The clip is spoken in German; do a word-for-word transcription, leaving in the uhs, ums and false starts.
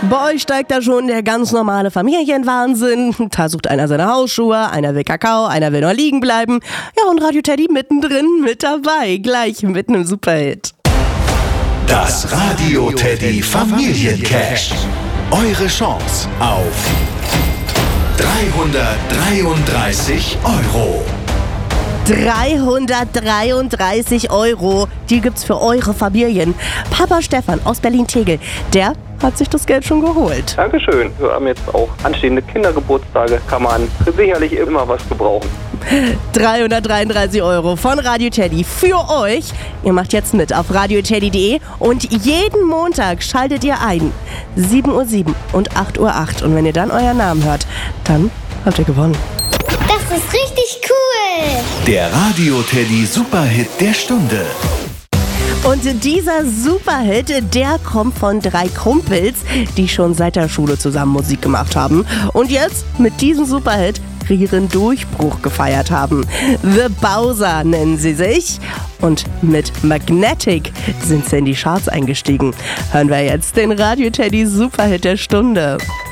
Bei euch steigt da schon der ganz normale Familienwahnsinn. Da sucht einer seine Hausschuhe, einer will Kakao, einer will noch liegen bleiben. Ja, und Radio Teddy mittendrin mit dabei, gleich mit einem Superhit. Das Radio Teddy Familiencash. Eure Chance auf dreihundertdreiunddreißig Euro. dreihundertdreiunddreißig Euro, die gibt's für eure Familien. Papa Stefan aus Berlin-Tegel, der hat sich das Geld schon geholt. Dankeschön. Wir haben jetzt auch anstehende Kindergeburtstage, kann man sicherlich immer was gebrauchen. dreihundertdreiunddreißig Euro von Radio Teddy für euch. Ihr macht jetzt mit auf radio teddy punkt de und jeden Montag schaltet ihr ein. sieben Uhr sieben und acht Uhr acht. Und wenn ihr dann euren Namen hört, dann habt ihr gewonnen. Das ist richtig cool. Der Radio Teddy Superhit der Stunde. Und dieser Superhit, der kommt von drei Kumpels, die schon seit der Schule zusammen Musik gemacht haben und jetzt mit diesem Superhit ihren Durchbruch gefeiert haben. The Bowser nennen sie sich und mit Magnetic sind sie in die Charts eingestiegen. Hören wir jetzt den Radio Teddy Superhit der Stunde.